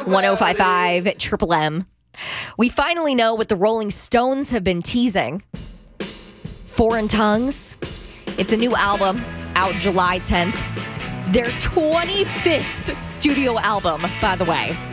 105.5 Triple M. We finally know what the Rolling Stones have been teasing. Foreign Tongues. It's a new album out July 10th. Their 25th studio album, by the way.